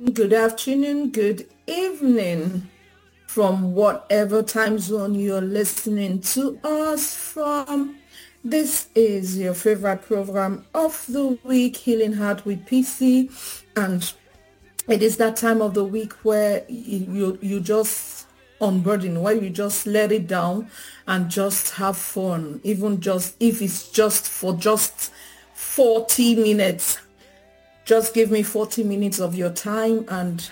good afternoon, good evening from whatever time zone you're listening to us from. This is your favorite program of the week, Healing Heart with PC, and it is that time of the week where you just unburden, where you just let it down and just have fun, even just if it's just for just 40 minutes. Just give me 40 minutes of your time and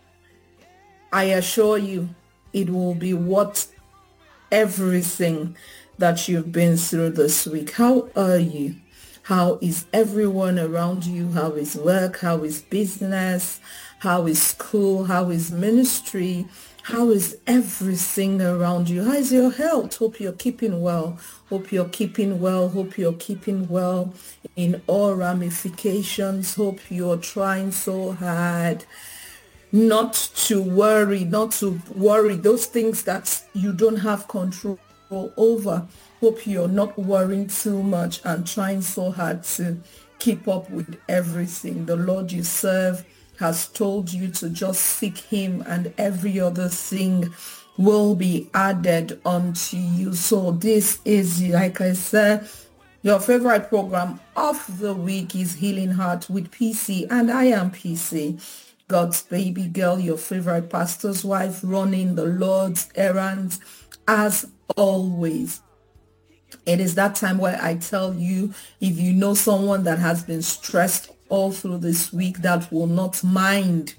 I assure you it will be worth everything that you've been through this week. How are you? How is everyone around you? How is work? How is business? How is school? How is ministry? How is everything around you? How is your health? Hope you're keeping well. Hope you're keeping well. Hope you're keeping well in all ramifications. Hope you're trying so hard not to worry those things that you don't have control over. Hope you're not worrying too much and trying so hard to keep up with everything. The Lord you serve has told you to just seek him and every other thing will be added unto you. So this is, like I said, your favorite program of the week is Healing Heart with PC, and I am PC, God's baby girl, your favorite pastor's wife, running the Lord's errands as always. It is that time where I tell you, if you know someone that has been stressed all through this week that will not mind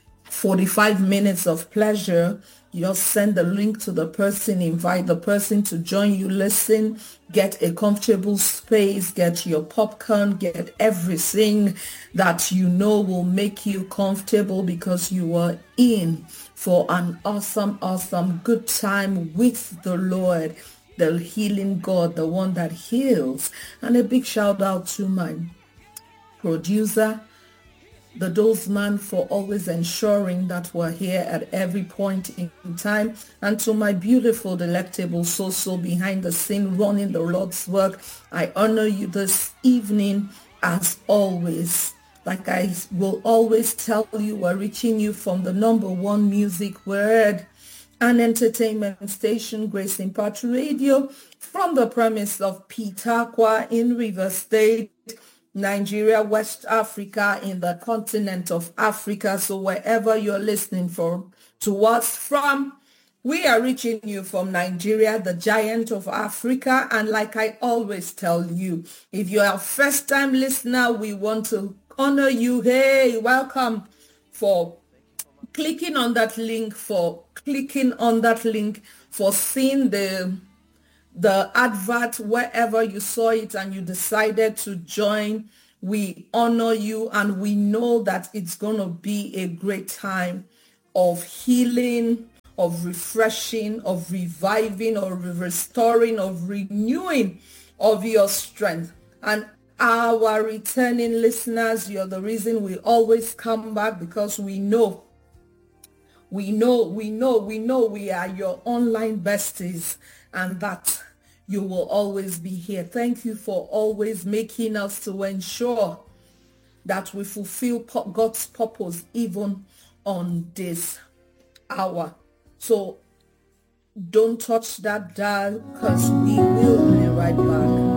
45 minutes of pleasure, you just send the link to the person, invite the person to join you, listen, get a comfortable space, get your popcorn, get everything that you know will make you comfortable because you are in for an awesome good time with the Lord, the healing God, the one that heals. And a big shout out to my producer, the Dozman, for always ensuring that we're here at every point in time, and to my beautiful, delectable soul behind the scene running the Lord's work. I honor you this evening as always. Like I will always tell you, we're reaching you from the number one music word and entertainment station, Grace Impact Radio, from the premise of Pitakwa in River State, Nigeria, West Africa, in the continent of Africa. So wherever you're listening to us from, we are reaching you from Nigeria, the giant of Africa. And like I always tell you, if you're a first-time listener, we want to honor you. Hey, welcome for clicking on that link, for seeing the advert wherever you saw it and you decided to join. We honor you and we know that it's going to be a great time of healing, of refreshing, of reviving, of restoring, of renewing of your strength. And our returning listeners, you're the reason we always come back, because we know we are your online besties, and that you will always be here. Thank you for always making us to ensure that we fulfill God's purpose even on this hour. So don't touch that dial, because we will be right back.